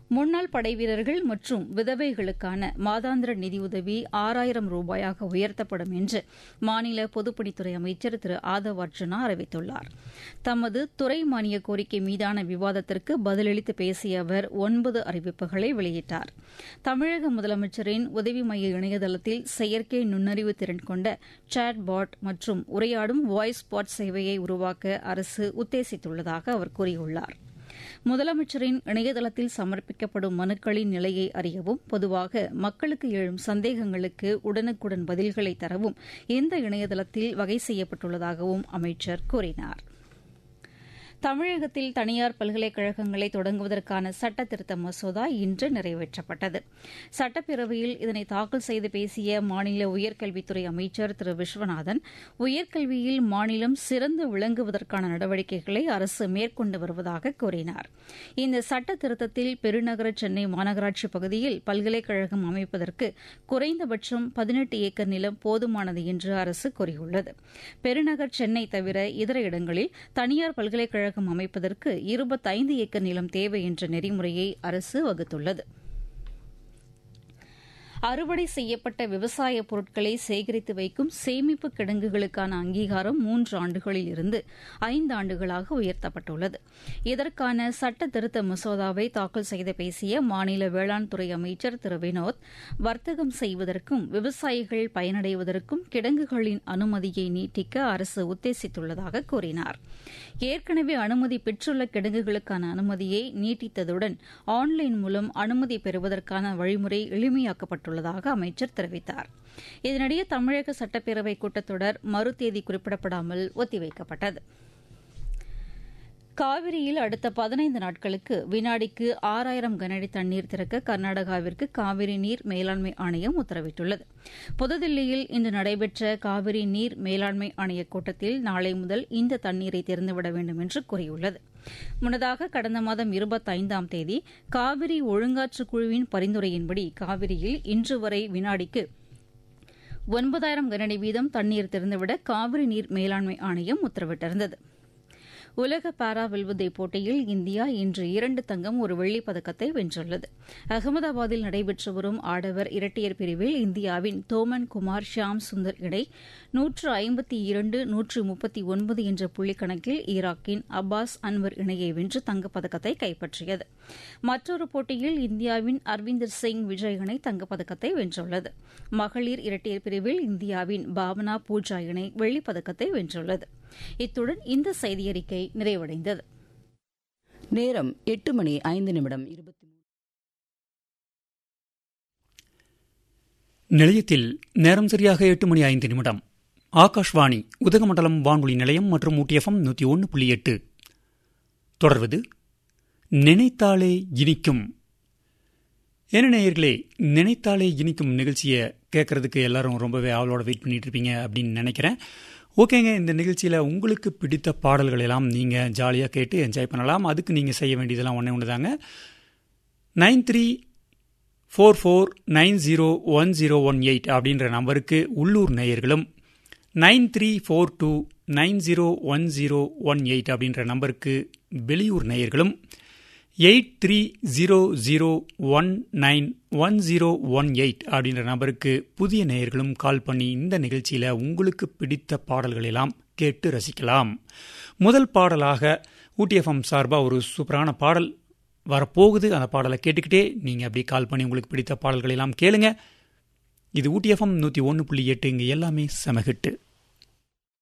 முன்னாள் படைவீரர்கள் மற்றும் விதவைகளுக்கான மாதாந்திர நிதியுதவி 6000 ரூபாயாக உயர்த்தப்படும் என்று மாநில பொதுப்பணித்துறை அமைச்சர் திரு ஆதவ் அர்ஜுனா அறிவித்துள்ளார். தமது துறை மானிய கோரிக்கை மீதான விவாதத்திற்கு பதிலளித்து பேசிய அவர் 9 அறிவிப்புகளை வெளியிட்டார். தமிழக முதலமைச்சரின் உதவி மைய இணையதளத்தில் செயற்கை நுண்ணறிவு திறன் கொண்ட சாட் பாட் மற்றும் உரையாடும் வாய்ஸ் பாட் சேவையை உருவாக்க அரசு உத்தேசித்துள்ளதாக அவர் கூறியுள்ளார். முதலமைச்சரின் இணையதளத்தில் சமர்ப்பிக்கப்படும் மனுக்களின் நிலையை அறியவும் பொதுவாக மக்களுக்கு எழும் சந்தேகங்களுக்கு உடனுக்குடன் பதில்களை தரவும் இந்த இணையதளத்தில் வகை செய்யப்பட்டுள்ளதாகவும் அமைச்சர் கூறினார். தமிழகத்தில் தனியார் பல்கலைக்கழகங்களை தொடங்குவதற்கான சட்ட திருத்த மசோதா இன்று நிறைவேற்றப்பட்டது. சட்டப்பேரவையில் இதனை தாக்கல் செய்து பேசிய மாநில உயர்கல்வித்துறை அமைச்சர் திரு விஸ்வநாதன், உயர்கல்வியில் மாநிலம் சிறந்து விளங்குவதற்கான நடவடிக்கைகளை அரசு மேற்கொண்டு வருவதாக கூறினார். இந்த சட்ட திருத்தத்தில் பெருநகர சென்னை மாநகராட்சி பகுதியில் பல்கலைக்கழகம் அமைப்பதற்கு குறைந்தபட்சம் 18 ஏக்கர் நிலம் போதுமானது என்று அரசு கூறியுள்ளது. பெருநகர் சென்னை தவிர இதர இடங்களில் தனியார் பல்கலைக்கழகம் அமைப்பதற்கு 25 ஏக்கர் நிலம் தேவை என்ற நெறிமுறையை அரசு வகுத்துள்ளது. அறுவடை செய்யப்பட்ட விவசாய பொருட்களை சேகரித்து வைக்கும் சேமிப்பு கிடங்குகளுக்கான அங்கீகாரம் 3 ஆண்டுகளில் இருந்து 5 ஆண்டுகளாக உயர்த்தப்பட்டுள்ளது. இதற்கான சட்ட திருத்த மசோதாவை தாக்கல் செய்து பேசிய மாநில வேளாண் துறை அமைச்சர் திரு வினோத், வர்த்தகம் செய்வதற்கும் விவசாயிகள் பயனடைவதற்கும் கிடங்குகளின் அனுமதியை நீட்டிக்க அரசு உத்தேசித்துள்ளதாக கூறினார். ஏற்கனவே அனுமதி பெற்றுள்ள கிடங்குகளுக்கான அனுமதியை நீட்டித்ததுடன் ஆன்லைன் மூலம் அனுமதி பெறுவதற்கான வழிமுறை எளிமையாக்கப்பட்டுள்ளதாக அமைச்சர் தெரிவித்தார். இதனிடையே தமிழக சட்டப்பேரவை கூட்டத்தொடர் மறுதேதி குறிப்பிடப்படாமல் ஒத்திவைக்கப்பட்டது. காவிரியில் அடுத்த 15 நாட்களுக்கு வினாடிக்கு 6000 கனஅடி தண்ணீர் திறக்க கர்நாடகாவிற்கு காவிரி நீர் மேலாண்மை ஆணையம் உத்தரவிட்டுள்ளது. புதுதில்லியில் இன்று நடைபெற்ற காவிரி நீர் மேலாண்மை ஆணைய கூட்டத்தில் நாளை முதல் இந்த தண்ணீரை திறந்துவிட வேண்டும் என்று கூறியுள்ளது. முன்னதாக கடந்த மாதம் 25ஆம் தேதி காவிரி ஒழுங்காற்று குழுவின் பரிந்துரையின்படி காவிரியில் இன்று வரை வினாடிக்கு 9000 கனஅடி வீதம் தண்ணீர் திறந்துவிட காவிரி நீர் மேலாண்மை ஆணையம் உத்தரவிட்டிருந்தது. உலக பாரா வில்வித்தை போட்டியில் இந்தியா இன்று 2 தங்கம், 1 வெள்ளிப் பதக்கத்தை வென்றுள்ளது. அகமதாபாத்தில் நடைபெற்று வரும் ஆடவர் இரட்டையர் பிரிவில் இந்தியாவின் தோமன் குமார் ஷியாம் சுந்தர் இணை 152-139 என்ற புள்ளிக்கணக்கில் ஈராக்கின் அப்பாஸ் அன்வர் இணையை வென்று தங்கப்பதக்கத்தை கைப்பற்றியது. மற்றொரு போட்டியில் இந்தியாவின் அர்விந்தர் சிங் விஜய் இணை தங்கப்பதக்கத்தை வென்றுள்ளது. மகளிர் இரட்டையர் பிரிவில் இந்தியாவின் பாவனா பூஜா இணை வெள்ளிப் பதக்கத்தை வென்றுள்ளது. இத்துடன் இந்த செய்தியறிக்கை நிறைவடைந்தது. நேரம் 8:05 நிலையத்தில் நேரம் சரியாக 8:05. ஆகாஷ்வாணி உதகமண்டலம் வானொலி நிலையம் மற்றும் ஊட்டிஎஃப்எம் 101.8. தொடர்வது நினைத்தாலே இனிக்கும். என்ன நேயர்களே, நினைத்தாலே இனிக்கும் நிகழ்ச்சியை கேட்கறதுக்கு எல்லாரும் ரொம்பவே ஆவலோட வெயிட் பண்ணிட்டு இருப்பீங்க அப்படின்னு நினைக்கிறேன். ஓகேங்க, இந்த நிகழ்ச்சியில் உங்களுக்கு பிடித்த பாடல்கள் எல்லாம் நீங்கள் ஜாலியாக கேட்டு என்ஜாய் பண்ணலாம். அதுக்கு நீங்கள் செய்ய வேண்டியதெல்லாம் ஒன்று தாங்க. 9344901018 அப்படின்ற நம்பருக்கு உள்ளூர் நேயர்களும், 9342901018 அப்படின்ற நம்பருக்கு வெளியூர் நேயர்களும், 8300191018 அப்படின்ற நம்பருக்கு புதிய நேயர்களும் கால் பண்ணி இந்த நிகழ்ச்சியில் உங்களுக்கு பிடித்த பாடல்கள் எல்லாம் கேட்டு ரசிக்கலாம். முதல் பாடலாக ஊட்டிஎஃப்எம் சார்பாக ஒரு சூப்பரான பாடல் வரப்போகுது. அந்த பாடலை கேட்டுக்கிட்டே நீங்கள் அப்படி கால் பண்ணி உங்களுக்கு பிடித்த பாடல்கள் எல்லாம் கேளுங்க. இது ஊட்டிஎஃப்எம் 101.8. இங்கே எல்லாமே செமஹிட்டு.